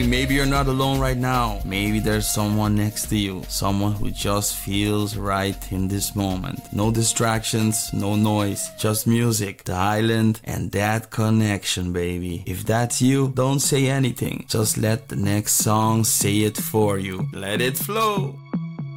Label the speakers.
Speaker 1: maybe you're not alone right now. Maybe there's someone next to you, someone who just feels right in this moment. No distractions, no noise, just music, the island, and that connection, baby. If that's you, don't say anything. Just let the next song say it for you. Let it flow.